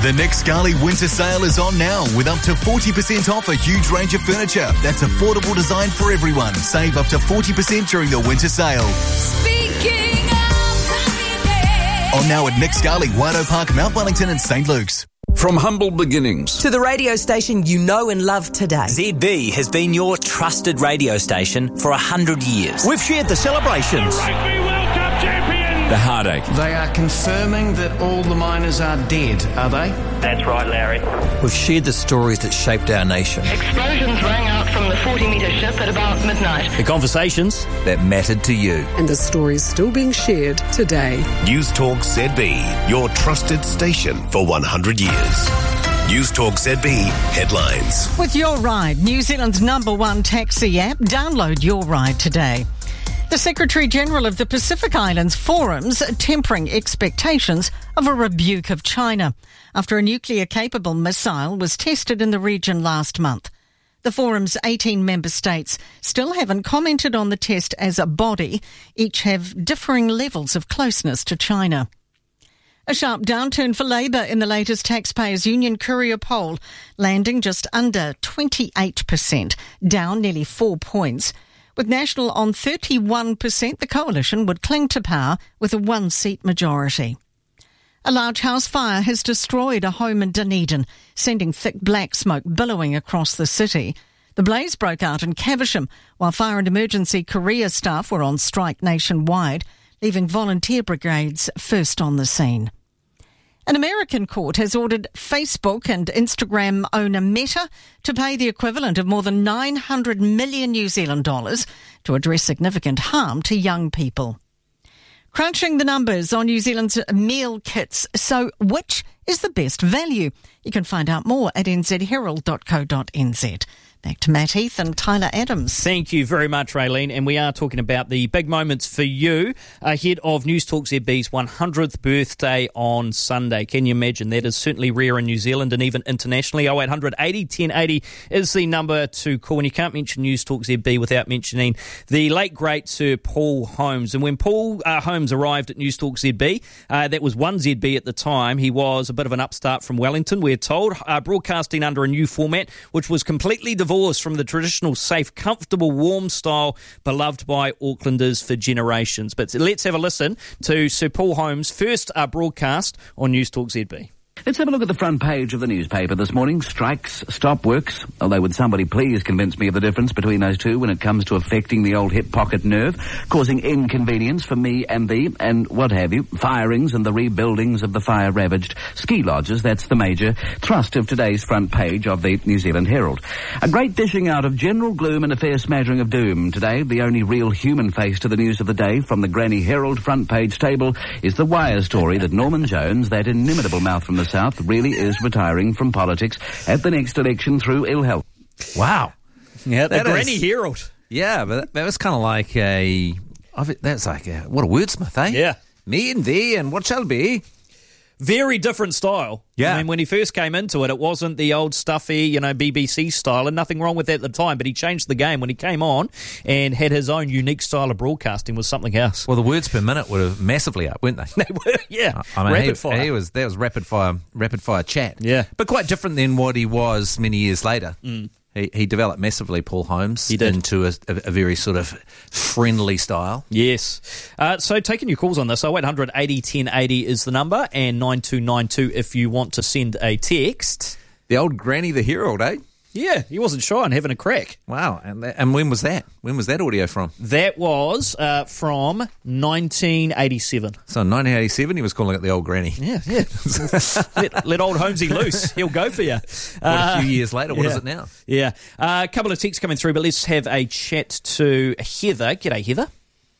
The Nick Scali winter sale is on now with up to 40% off a huge range of furniture. That's affordable design for everyone. Save up to 40% during the winter sale. Speaking of happiness. On now at Nick Scali, Waido Park, Mount Wellington and St. Luke's. From humble beginnings to the radio station you know and love today. ZB has been your trusted radio station for 100 years. We've shared the celebrations, Rugby World Cup champions. the heartache, They are confirming that all the miners are dead, are they? That's right, Larry. we've shared the stories that shaped our nation, Explosions rang out from the 40-metre ship at about midnight. the conversations that mattered to you. And the stories still being shared today. News Talk ZB, your trusted station for 100 years. News Talk ZB headlines. With Your Ride, New Zealand's #1 taxi app, download Your Ride today. The Secretary-General of the Pacific Islands Forum's tempering expectations of a rebuke of China after a nuclear-capable missile was tested in the region last month. The Forum's 18 member states still haven't commented on the test as a body. Each have differing levels of closeness to China. A sharp downturn for Labour in the latest Taxpayers Union Courier poll, landing just under 28%, down nearly 4 points. With National on 31%, the coalition would cling to power with a one-seat majority. A large house fire has destroyed a home in Dunedin, sending thick black smoke billowing across the city. The blaze broke out in Caversham, while fire and emergency career staff were on strike nationwide, leaving volunteer brigades first on the scene. An American court has ordered Facebook and Instagram owner Meta to pay the equivalent of more than 900 million New Zealand dollars to address significant harm to young people. Crunching the numbers on New Zealand's meal kits. So which is the best value? You can find out more at nzherald.co.nz. Back to Matt Heath and Tyler Adams. Thank you very much, Raylene. And we are talking about the big moments for you ahead of News Talk ZB's 100th birthday on Sunday. Can you imagine? That is certainly rare in New Zealand and even internationally. 0800 80 1080 is the number to call. And you can't mention News Talk ZB without mentioning the late, great Sir Paul Holmes. And when Paul Holmes arrived at News Talk ZB, that was 1ZB at the time. He was a bit of an upstart from Wellington, we're told, broadcasting under a new format, which was completely divorced from the traditional safe, comfortable, warm style beloved by Aucklanders for generations. But let's have a listen to Sir Paul Holmes' first broadcast on News Talk ZB. Let's have a look at the front page of the newspaper this morning. Strikes, stop works. Although would somebody please convince me of the difference between those two when it comes to affecting the old hip pocket nerve, causing inconvenience for me and thee, and what have you. Firings and the rebuildings of the fire-ravaged ski lodges. That's the major thrust of today's front page of the New Zealand Herald. A great dishing out of general gloom and a fair smattering of doom. Today, the only real human face to the news of the day from the Granny Herald front page table is the wire story that Norman Jones, that inimitable mouth from the South, really is retiring from politics at the next election through ill health. Wow. Yeah, the Granny Herald. Yeah, but that was kind of like what a wordsmith, eh? Yeah. Me and thee and what shall be. Very different style. Yeah. I mean, when he first came into it, it wasn't the old stuffy, BBC style, and nothing wrong with that at the time, but he changed the game when he came on and had his own unique style of broadcasting was something else. Well, the words per minute were massively up, weren't they? They were, yeah. I mean, rapid fire. That was rapid fire chat. Yeah. But quite different than what he was many years later. Mm. He developed massively, Paul Holmes, He did. into a very sort of friendly style. Yes. So taking your calls on this, 0800 80 1080 is the number, and 9292 if you want to send a text. The old Granny the Herald, eh? Yeah, he wasn't shy on having a crack. Wow. And when was that? When was that audio from? That was from 1987. So in 1987, he was calling it the old Granny. Yeah. let old Holmesy loose. He'll go for you. A few years later, what is it now? Yeah. A couple of texts coming through, but let's have a chat to Heather. G'day, Heather.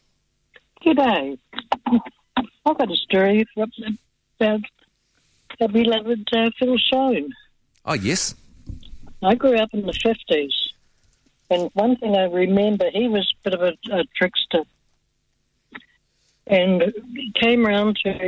G'day. I've got a story about our beloved Phil Shone. Oh, yes. I grew up in the 50s, and one thing I remember, he was a bit of a trickster, and he came around to,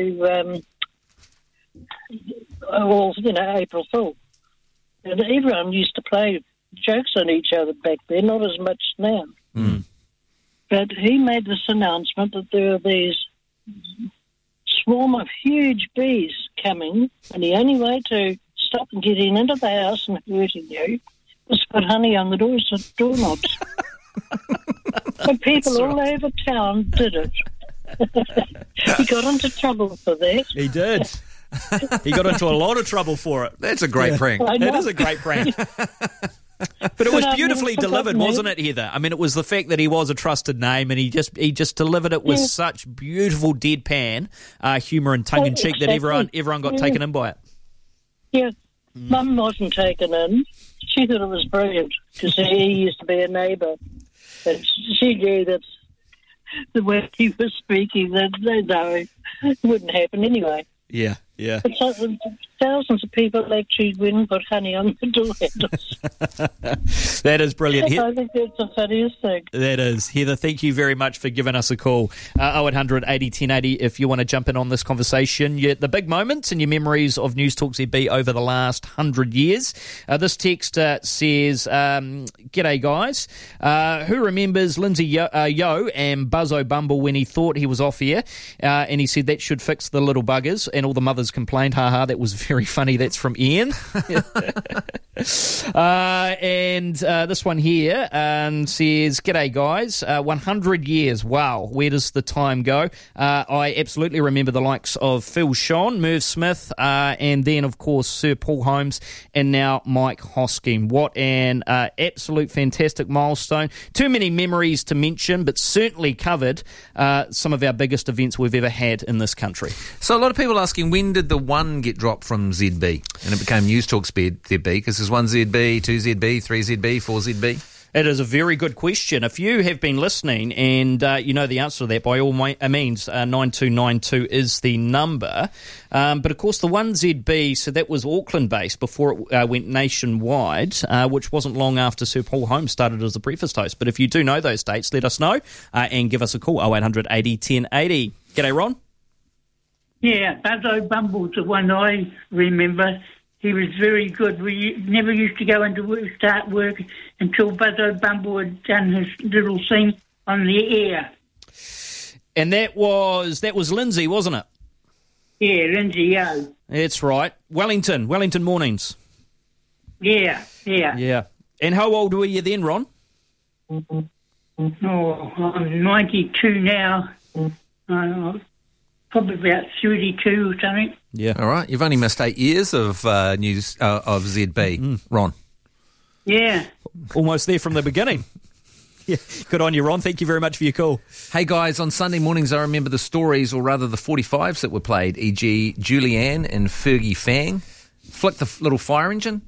April Fool, and everyone used to play jokes on each other back then, not as much now. Mm. But he made this announcement that there were these swarm of huge bees coming, and the only way to stop them getting into the house and hurting you was to put honey on the doorknobs. But people all over town did it. He got into trouble for that. He did. He got into a lot of trouble for it. That's a great prank. It is a great prank. But it was beautifully delivered, wasn't it, Heather? I mean, it was the fact that he was a trusted name, and he just delivered it with such beautiful deadpan humour and tongue-in-cheek that everyone got taken in by it. Yeah. Mum wasn't taken in. She thought it was brilliant because he used to be a neighbour. And she knew that the way he was speaking, that it wouldn't happen anyway. Yeah. But thousands of people actually went and put honey on the door handles. That is brilliant. I think that's the funniest thing. That is. Heather, thank you very much for giving us a call. 0800 80 1080 if you want to jump in on this conversation. The big moments and your memories of News Talk ZB over the last 100 years. This text says, G'day guys. Who remembers Lindsay Yo and Buzzo Bumble when he thought he was off air? And he said that should fix the little buggers, and all the mothers complained. Haha, that was very funny. That's from Ian. And this one here says, G'day guys, 100 years, wow, where does the time go? I absolutely remember the likes of Phil Sean, Merv Smith, and then of course Sir Paul Holmes, and now Mike Hosking. What an absolute fantastic milestone. Too many memories to mention, but certainly covered some of our biggest events we've ever had in this country. So a lot of people asking, when did the 1 get dropped from ZB? And it became News Talk ZB, because there's 1ZB, 2ZB, 3ZB, 4ZB. It is a very good question. If you have been listening and you know the answer to that, by all means, 9292 is the number. But of course, the 1ZB, so that was Auckland-based before it went nationwide, which wasn't long after Sir Paul Holmes started as the breakfast host. But if you do know those dates, let us know and give us a call, 0800 80 1080. G'day, Ron. Yeah, Buzzo Bumble's the one I remember. He was very good. We never used to go into start work until Buzzo Bumble had done his little thing on the air. And that was Lindsay, wasn't it? Yeah, Lindsay Yo. That's right. Wellington mornings. Yeah. And how old were you then, Ron? Oh, I'm 92 now. Probably about 32 or something. Yeah. All right. You've only missed 8 years of news of ZB, Ron. Yeah. Almost there from the beginning. Yeah. Good on you, Ron. Thank you very much for your call. Hey, guys, on Sunday mornings, I remember the stories, or rather the 45s that were played, e.g. Julianne and Fergie Fang. Flick the little fire engine.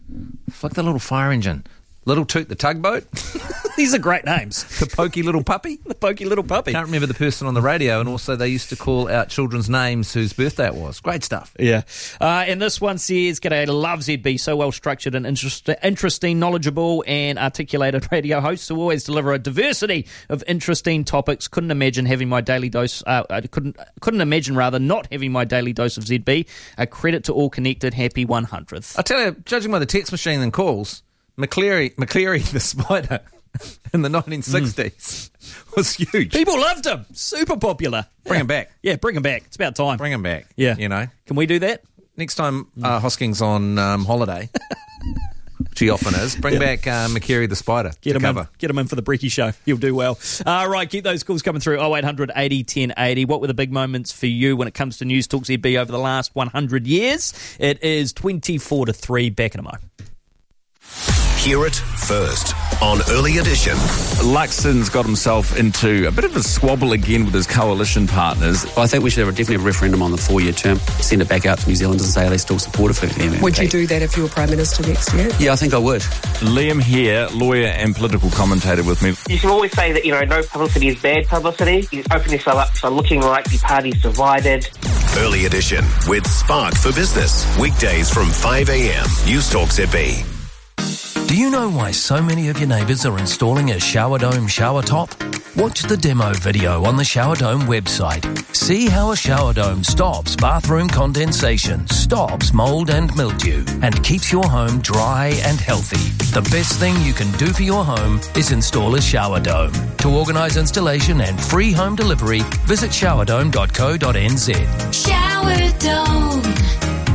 Little Toot the tugboat. These are great names. The Pokey Little Puppy. Can't remember the person on the radio, and also they used to call out children's names whose birthday it was. Great stuff. Yeah. And this one says, G'day, I love ZB, so well structured and interesting, knowledgeable and articulated radio hosts who always deliver a diversity of interesting topics. Couldn't imagine having my daily dose, couldn't imagine not having my daily dose of ZB. A credit to all connected. Happy 100th. I tell you, judging by the text machine and calls, McCleary the Spider in the 1960s was huge. People loved him. Super popular. Bring him back. Yeah, bring him back. It's about time. Bring him back. Yeah. You know. Can we do that? Next time Hosking's on holiday, which he often is, bring back McCleary the Spider to cover. Get him in for the Breaky Show. He'll do well. Right, keep those calls coming through. 0800 80 1080. What were the big moments for you when it comes to News Talk ZB over the last 100 years? It is 24-3. Back in a moment. Hear it first on Early Edition. Luxon's got himself into a bit of a squabble again with his coalition partners. I think we should have definitely a referendum on the 4-year term, send it back out to New Zealanders and say, are they still supportive of MMP? Would you do that if you were Prime Minister next year? Yeah, I think I would. Liam here, lawyer and political commentator with me. You can always say that, no publicity is bad publicity. You open yourself up for looking like the party's divided. Early Edition with Spark for Business. Weekdays from 5 a.m. News Talk ZB. Do you know why so many of your neighbours are installing a Shower Dome shower top? Watch the demo video on the Shower Dome website. See how a shower dome stops bathroom condensation, stops mould and mildew, and keeps your home dry and healthy. The best thing you can do for your home is install a shower dome. To organise installation and free home delivery, visit showerdome.co.nz. Shower Dome.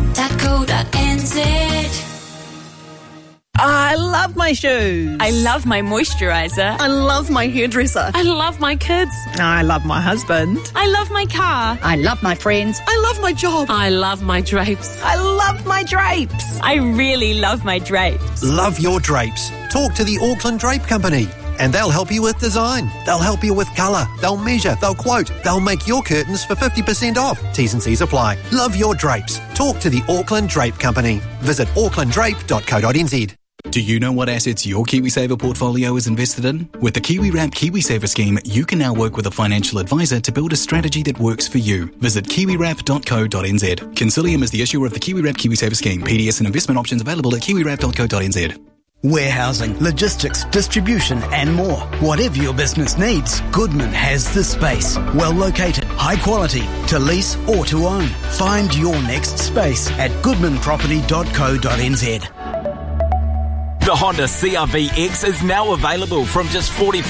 love my shoes. I love my moisturiser. I love my hairdresser. I love my kids. I love my husband. I love my car. I love my friends. I love my job. I love my drapes. I love my drapes. I really love my drapes. Love your drapes. Talk to the Auckland Drape Company. And they'll help you with design. They'll help you with colour. They'll measure. They'll quote. They'll make your curtains for 50% off. T's and C's apply. Love your drapes. Talk to the Auckland Drape Company. Visit aucklanddrape.co.nz. Do you know what assets your KiwiSaver portfolio is invested in? With the KiwiWrap KiwiSaver scheme, you can now work with a financial advisor to build a strategy that works for you. Visit kiwiwrap.co.nz. Consilium is the issuer of the KiwiWrap KiwiSaver scheme. PDS and investment options available at kiwiwrap.co.nz. Warehousing, logistics, distribution and more. Whatever your business needs, Goodman has the space. Well located, high quality, to lease or to own. Find your next space at goodmanproperty.co.nz. The Honda CR-V X is now available from just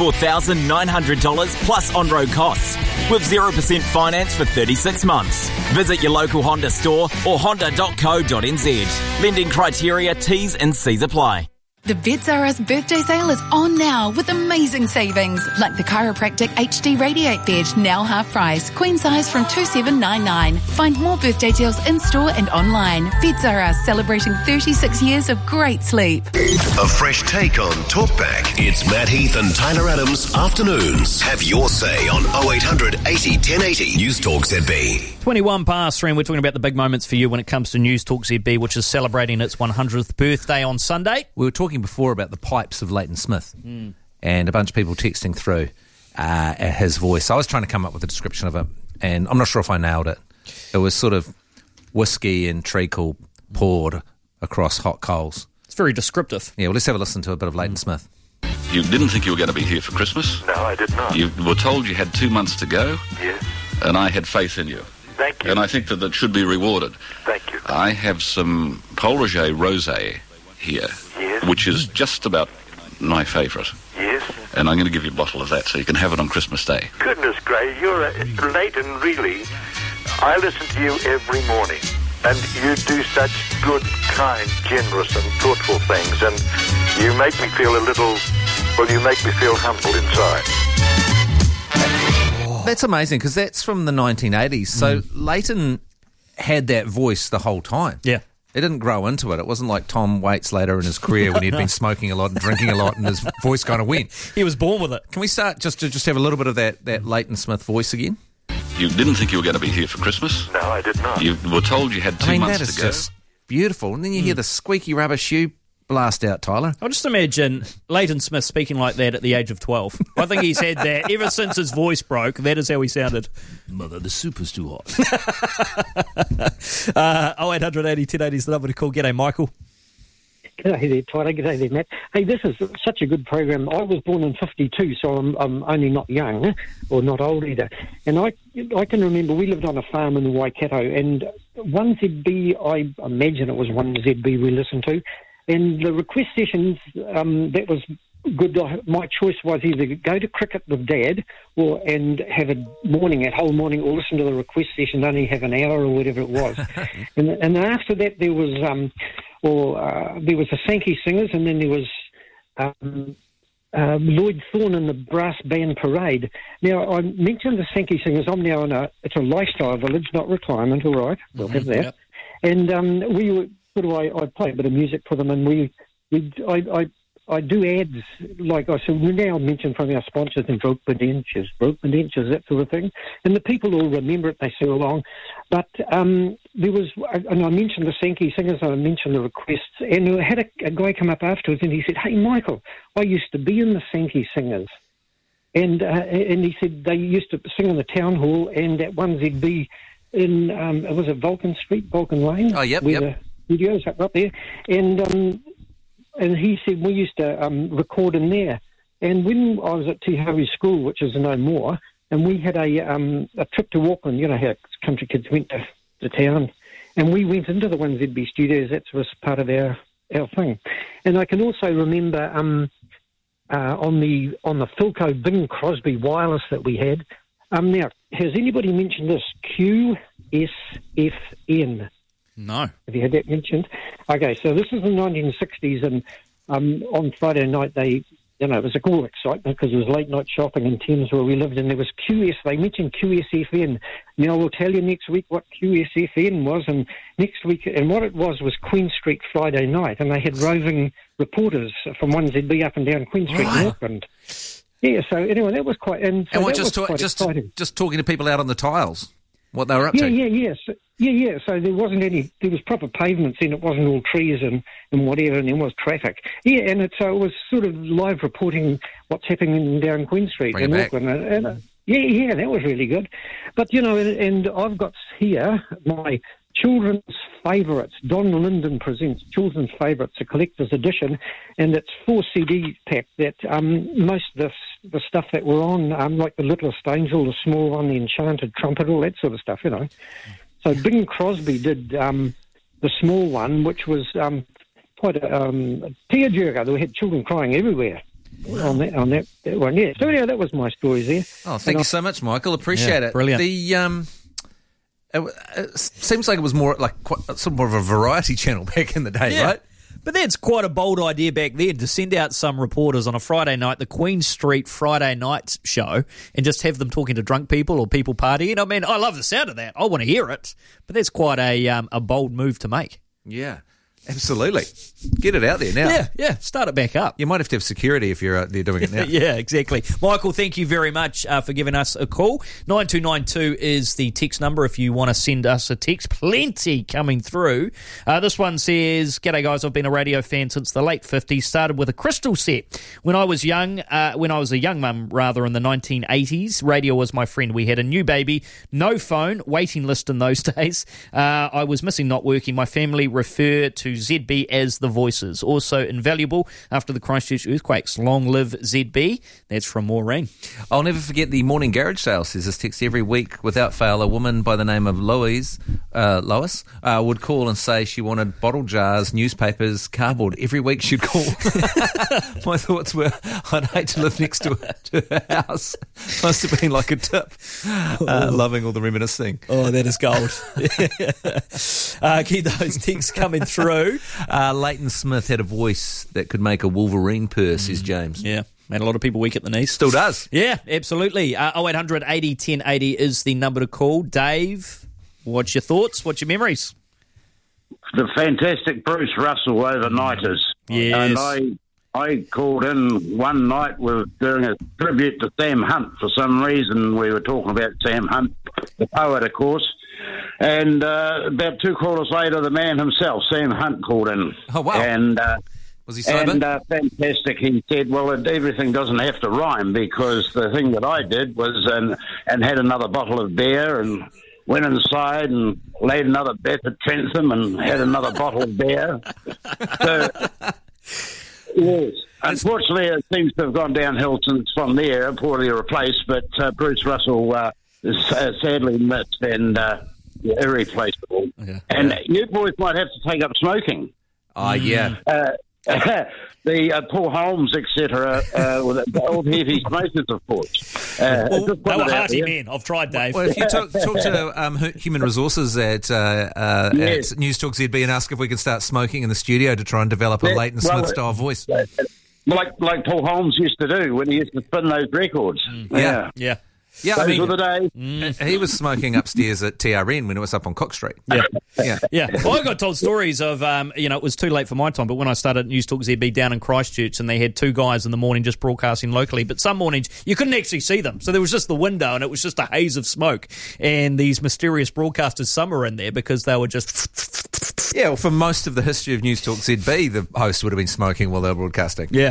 $44,900 plus on-road costs with 0% finance for 36 months. Visit your local Honda store or honda.co.nz. Lending criteria, T's and C's apply. The Beds R Us birthday sale is on now with amazing savings, like the Chiropractic HD Radiate bed, now half price, queen size from $2,799. Find more birthday deals in store and online. Beds R Us celebrating 36 years of great sleep. A fresh take on Talkback. It's Matt Heath and Tyler Adams afternoons. Have your say on 0800 80 1080 News Talk ZB. 21 past 3, and we're talking about the big moments for you when it comes to News Talk ZB, which is celebrating its 100th birthday on Sunday. We were talking before about the pipes of Leighton Smith and a bunch of people texting through his voice. I was trying to come up with a description of it, and I'm not sure if I nailed it. It was sort of whiskey and treacle poured across hot coals. It's very descriptive. Yeah, well, let's have a listen to a bit of Leighton Smith. You didn't think you were going to be here for Christmas? No, I did not. You were told you had 2 months to go? Yes. And I had faith in you. Thank you. And I think that should be rewarded. Thank you. I have some Pol Roger Rosé here, yes, which is just about my favourite. Yes. And I'm going to give you a bottle of that so you can have it on Christmas Day. Goodness gracious, you're Leighton, really. I listen to you every morning, and you do such good, kind, generous and thoughtful things, and you make me feel you make me feel humble inside. That's amazing, because that's from the 1980s. So Leighton had that voice the whole time. Yeah. It didn't grow into it. It wasn't like Tom Waits later in his career when he'd been smoking a lot and drinking a lot and his voice kind of went. He was born with it. Can we start just to have a little bit of that Leighton Smith voice again? You didn't think you were going to be here for Christmas? No, I did not. You were told you had 2 months that is to go. Just beautiful. And then you hear the squeaky rubber shoe blast out, Tyler. I'll just imagine Leighton Smith speaking like that at the age of 12. I think he's had that ever since his voice broke. That is how he sounded. Mother, the soup is too hot. 0800 80 1080 is the number to call. G'day, Michael. G'day there, Tyler. G'day there, Matt. Hey, this is such a good program. I was born in 52, so I'm only not young or not old either. And I can remember we lived on a farm in Waikato, and 1ZB, I imagine it was 1ZB we listened to, and the request sessions, that was good. My choice was either go to cricket with Dad and have a whole morning, or listen to the request session, only have an hour or whatever it was. and after that there was there was the Sankey Singers, and then there was Lloyd Thorne and the Brass Band Parade. Now, I mentioned the Sankey Singers. I'm now it's a lifestyle village, not retirement, all right. We'll have that. Yep. And I play a bit of music for them, and I do ads, like I said, we now mention from our sponsors and broke my dentures, that sort of thing. And the people all remember it, they sing along. But there was, and I mentioned the Sankey Singers, and I mentioned the requests, and I had a guy come up afterwards and he said, "Hey, Michael, I used to be in the Sankey Singers." And he said they used to sing in the town hall and at 1ZB in, was it Vulcan Street, Vulcan Lane? Oh, yep, where the studios up there. And he said we used to record in there. And when I was at Te Hauri School, which is no more, and we had a trip to Auckland, you know how country kids went to town, and we went into the 1ZB studios. That was part of our thing. And I can also remember on the Philco Bing Crosby wireless that we had. Now, has anybody mentioned this? QSFN. No. Have you had that mentioned? Okay, so this is the 1960s, and on Friday night, it was a cool excitement because it was late night shopping in Thames where we lived, and there was they mentioned QSFN. Now, we'll tell you next week what QSFN was, and next week, and what it was Queen Street Friday night, and they had roving reporters from 1ZB up and down Queen Street in Auckland. Yeah, so anyway, that was quite... And what, exciting. just talking to people out on the tiles, what they were up to? Yeah. So there was proper pavements in, it wasn't all trees and whatever, and there was traffic. Yeah, and so it was sort of live reporting what's happening down Queen Street in Auckland. And, yeah, that was really good. But, and I've got here my children's favourites. Don Linden presents Children's Favourites, a collector's edition, and it's 4 CD pack that most of the stuff that we're on, like the Littlest Angel, the Small One, the Enchanted Trumpet, all that sort of stuff, So Bing Crosby did the small one, which was quite a tearjerker. We had children crying everywhere on that one. Yeah. So yeah, that was my stories there. Oh, thank you so much, Michael. Appreciate it. Brilliant. It seems like it was more like sort of more of a variety channel back in the day, right? But that's quite a bold idea back then, to send out some reporters on a Friday night, the Queen Street Friday night show, and just have them talking to drunk people or people partying. I mean, I love the sound of that. I want to hear it. But that's quite a bold move to make. Yeah, absolutely. Get it out there now. Yeah, start it back up. You might have to have security if you're out there doing it now. Yeah, exactly. Michael, thank you very much for giving us a call. 9292 is the text number if you want to send us a text. Plenty coming through. This one says, "G'day guys, I've been a radio fan since the late 50s, started with a crystal set. When I was a young mum, in the 1980s, radio was my friend. We had a new baby, no phone, waiting list in those days. I was missing not working. My family refer to ZB as the Voices. Also invaluable after the Christchurch earthquakes. Long live ZB." That's from Maureen. I'll never forget the morning garage sale, says this text. Every week, without fail, a woman by the name of Lois would call and say she wanted bottle jars, newspapers, cardboard. Every week she'd call. My thoughts were, I'd hate to live next to her house. Must have been like a tip. Loving all the reminiscing. Oh, that is gold. Keep those texts coming through. Leighton Smith had a voice that could make a Wolverine purr, says James. Yeah, made a lot of people weak at the knees. Still does. Yeah, absolutely. 0800 80 1080 is the number to call. Dave, what's your thoughts? What's your memories? The fantastic Bruce Russell overnighters. Yes. And I called in one night, we were doing a tribute to Sam Hunt. For some reason, we were talking about Sam Hunt, the poet, of course. And about 2 quarters later, the man himself, Sam Hunt, called in. Oh, wow. And was he sober? And fantastic. He said, well, everything doesn't have to rhyme, because the thing that I did was and had another bottle of beer and went inside and laid another bet at Trentham and had another bottle of beer. So, yes. Unfortunately, it seems to have gone downhill since from there, poorly replaced, but Bruce Russell is sadly missed and irreplaceable. Yeah. And you boys might have to take up smoking. Oh, yeah. The Paul Holmes, etc., the old heavy smokers, of course. They were hearty men. I've tried, Dave. Well, if you talk to Human Resources at News Talk ZB and ask if we can start smoking in the studio to try and develop a Leighton Smith-style voice. Like Paul Holmes used to do when he used to spin those records. Yeah. Yeah, those were the days. He was smoking upstairs at TRN when it was up on Cook Street. Yeah. Well, I got told stories of, it was too late for my time, but when I started at News Talk ZB down in Christchurch, and they had 2 guys in the morning just broadcasting locally, but some mornings you couldn't actually see them. So there was just the window, and it was just a haze of smoke. And these mysterious broadcasters, some were in there because they were just... Yeah, well, for most of the history of News Talk ZB, the host would have been smoking while they were broadcasting. Yeah.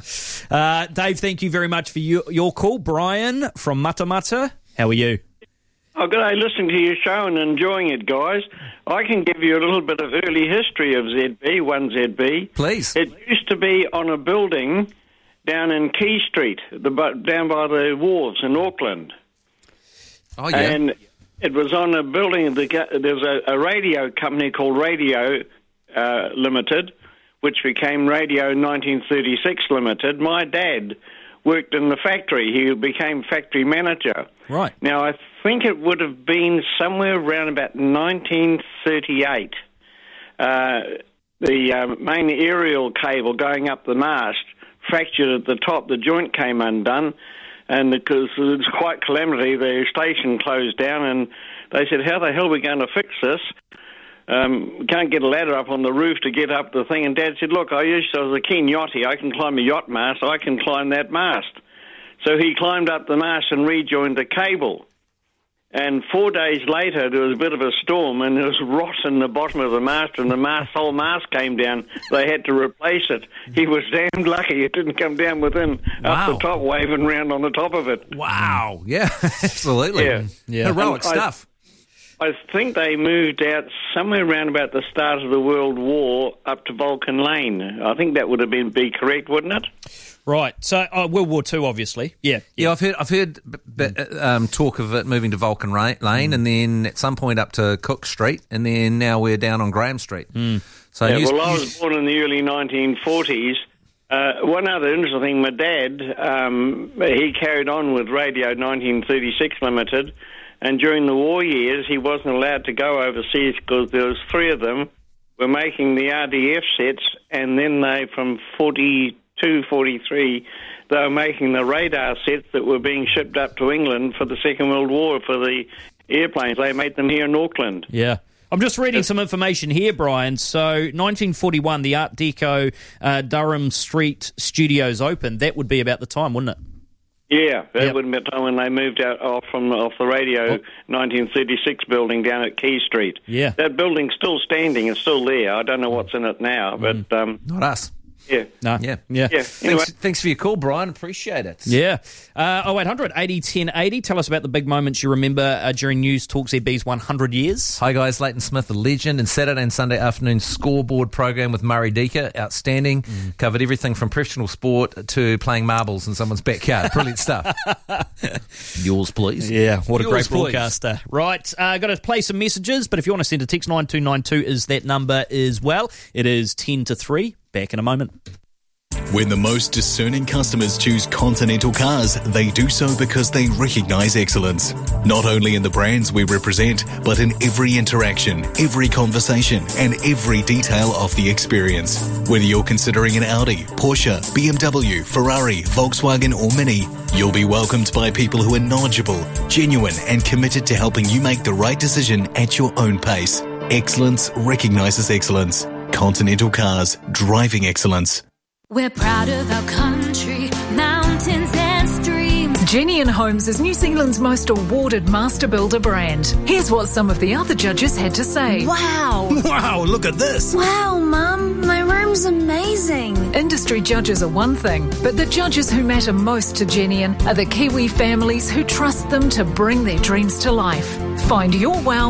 Dave, thank you very much for your call. Brian from Matamata, how are you? Oh, good day, listening to your show and enjoying it, guys. I can give you a little bit of early history of ZB, 1ZB. Please. It used to be on a building down in Quay Street, down by the wharves in Auckland. Oh, yeah. And it was on a building, there was a radio company called Radio Limited, which became Radio 1936 Limited. My dad worked in the factory. He became factory manager. Right. Now, I think it would have been somewhere around about 1938. the main aerial cable going up the mast fractured at the top. The joint came undone, and because it was quite calamity, the station closed down, and they said, how the hell are we going to fix this? Can't get a ladder up on the roof to get up the thing. And Dad said, look, I was a keen yachty. I can climb a yacht mast. I can climb that mast. So he climbed up the mast and rejoined the cable. And 4 days later, there was a bit of a storm, and there was rot in the bottom of the mast, and the whole mast came down. They had to replace it. He was damned lucky it didn't come down with him up the top, waving round on the top of it. Wow. Yeah, absolutely. Yeah. Heroic stuff. I think they moved out somewhere around about the start of the World War up to Vulcan Lane. I think that would have be correct, wouldn't it? Right. So World War II, obviously. Yeah. I've heard talk of it moving to Vulcan Lane, and then at some point up to Cook Street, and then now we're down on Graham Street. So I was born in the early 1940s. One other interesting thing, my dad, he carried on with Radio 1936 Limited, and during the war years he wasn't allowed to go overseas because there was three of them were making the RDF sets, and then they, from 42, 43, they were making the radar sets that were being shipped up to England for the Second World War for the airplanes. They made them here in Auckland. Yeah. I'm just reading some information here, Brian. So, 1941, the Art Deco Durham Street Studios opened. That would be about the time, wouldn't it? Yeah, that would have been the time when they moved out off the Radio 1936 building down at Key Street. Yeah. That building's still standing. It's still there. I don't know what's in it now, but... Not us. Yeah. No. Yeah. Anyway. Thanks for your call, Brian. Appreciate it. Yeah. 0800 80 1080. Tell us about the big moments you remember during News Talk ZB's 100 years. Hi, guys. Leighton Smith, a legend, and Saturday and Sunday afternoon scoreboard program with Murray Deaker. Outstanding. Covered everything from professional sport to playing marbles in someone's backyard. Brilliant stuff. Yours, please. Yeah, what a Yours, great broadcaster. Right, got to play some messages, but if you want to send a text, 9292 is that number as well. It is 10 to 3. Back in a moment. When the most discerning customers choose Continental Cars, they do so because they recognise excellence. Not only in the brands we represent, but in every interaction, every conversation, and every detail of the experience. Whether you're considering an Audi, Porsche, BMW, Ferrari, Volkswagen or Mini, you'll be welcomed by people who are knowledgeable, genuine, and committed to helping you make the right decision at your own pace. Excellence recognises excellence. Continental Cars, driving excellence. We're proud of our country, mountains and streams. Genian Homes is New Zealand's most awarded master builder brand. Here's what some of the other judges had to say. Wow. Wow, look at this. Wow, Mum, my room's amazing. Industry judges are one thing, but the judges who matter most to Genian are the Kiwi families who trust them to bring their dreams to life. Find your wow